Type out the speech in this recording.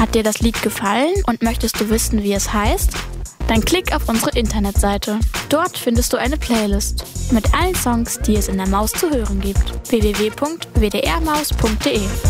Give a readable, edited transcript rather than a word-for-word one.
Hat dir das Lied gefallen und möchtest du wissen, wie es heißt? Dann klick auf unsere Internetseite. Dort findest du eine Playlist mit allen Songs, die es in der Maus zu hören gibt. www.wdrmaus.de